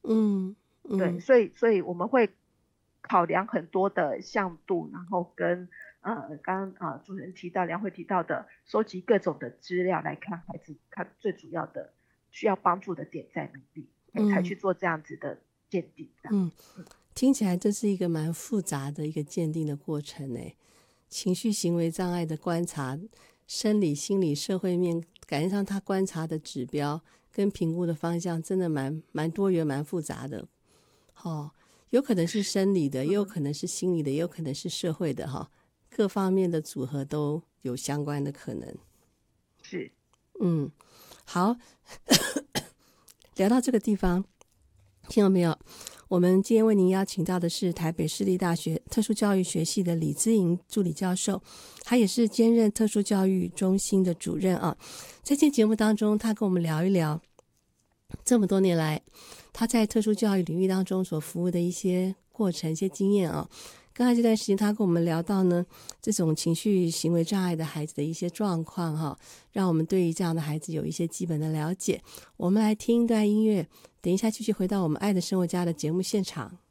嗯对， 嗯所以我们会考量很多的向度，然后跟刚刚主持人提到梁慧提到的，收集各种的资料来看孩子，看最主要的需要帮助的点在哪里，才嗯去做这样子的鉴定。这样， 嗯，听起来这是一个蛮复杂的一个鉴定的过程诶。情绪行为障碍的观察，生理、心理、社会面，感觉上他观察的指标跟评估的方向，真的蛮多元、蛮复杂的。哦，有可能是生理的，也有可能是心理的，也有可能是社会的哈，各方面的组合都有相关的可能。 是嗯，好，聊到这个地方，听到没有？我们今天为您邀请到的是台北市立大学特殊教育学系的李姿莹助理教授，他也是兼任特殊教育中心的主任啊。在这节目当中，他跟我们聊一聊这么多年来他在特殊教育领域当中所服务的一些过程、一些经验啊。刚才这段时间，他跟我们聊到呢，这种情绪行为障碍的孩子的一些状况哈，让我们对于这样的孩子有一些基本的了解。我们来听一段音乐，等一下继续回到我们爱的生活家的节目现场。